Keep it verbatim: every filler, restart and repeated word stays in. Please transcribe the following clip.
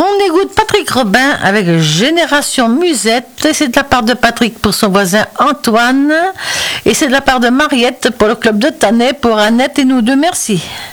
On écoute Patrick Robin avec Génération Musette. C'est de la part de Patrick pour son voisin Antoine. Et c'est de la part de Mariette pour le club de Tannay, pour Annette et nous deux. Merci.